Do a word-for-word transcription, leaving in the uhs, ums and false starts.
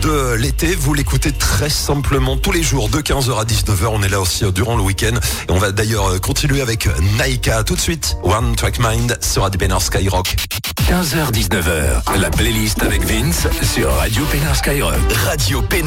Rouge l'été, vous l'écoutez très simplement tous les jours de quinze heures à dix-neuf heures. On est là aussi durant le week-end. Et on va d'ailleurs continuer avec Naika. Tout de suite, One Track Mind sur Radio Pénard Skyrock. quinze heures dix-neuf heures, la playlist avec Vince sur Radio Pénard Skyrock. Radio Pénard.